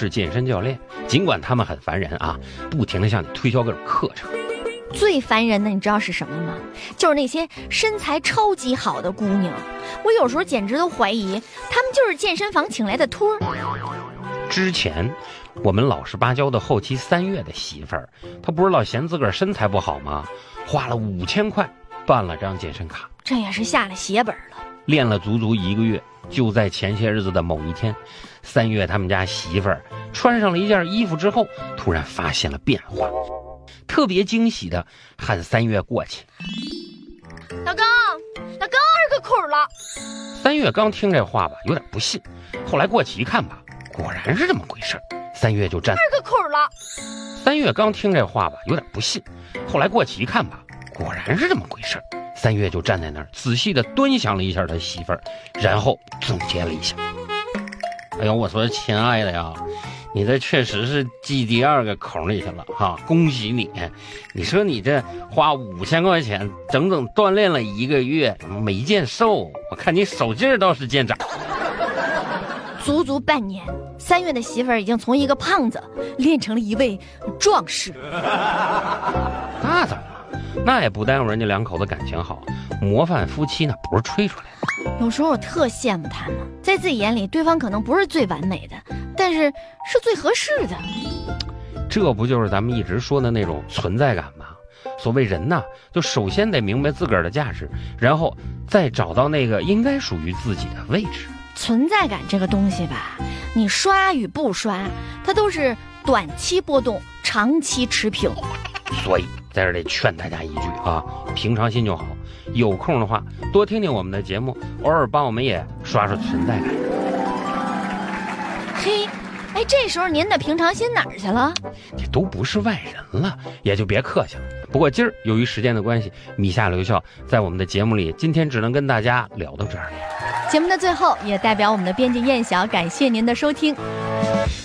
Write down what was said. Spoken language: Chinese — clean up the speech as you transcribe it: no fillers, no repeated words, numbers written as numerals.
式健身教练，尽管他们很烦人啊，不停地向你推销各种课程。 最烦人的你知道是什么吗？就是那些身材超级好的姑娘，我有时候简直都怀疑她们就是健身房请来的托儿。 之前我们老实巴交的后期3月的媳妇儿，她不是老嫌自个儿身材不好吗？花了5000块办了张健身卡， 这也是下了血本了。 练了足足1个月，就在前些日子的某一天，3月他们家媳妇儿穿上了一件衣服之后，突然发现了变化，特别惊喜的喊3月过去。 老公2个孔了。 3月刚听这话吧，有点不信，后来过去一看吧，果然是这么回事。3月就站2 个孔了。 3月刚听这话吧，有点不信，后来过去一看吧，果然是这么回事。3月就站在那儿，仔细的端详了一下他媳妇儿，然后总结了一下。哎呦，我说亲爱的呀，你这确实是系第2个孔里去了哈，恭喜你！你说你这花5000块钱，整整锻炼了1个月，没见瘦，我看你手劲儿倒是见长。 足足半年，3月的媳妇儿已经从一个胖子练成了一位壮士。 那怎么了？那也不耽误人家2口子感情好，模范夫妻呢不是吹出来的。 有时候我特羡慕他们，在自己眼里，对方可能不是最完美的，但是是最合适的。 这不就是咱们一直说的那种存在感吗？所谓人呐，就首先得明白自个儿的价值，然后再找到那个应该属于自己的位置。 存在感这个东西吧，你刷与不刷，它都是短期波动，长期持平。 所以在这儿得劝大家一句啊，平常心就好，有空的话多听听我们的节目，偶尔帮我们也刷刷存在感。 嘿，哎，这时候您的平常心哪儿去了？ 这都不是外人了，也就别客气了。不过今儿由于时间的关系，米夏留校在我们的节目里今天只能跟大家聊到这儿。 节目的最后，也代表我们的编辑燕晓感谢您的收听。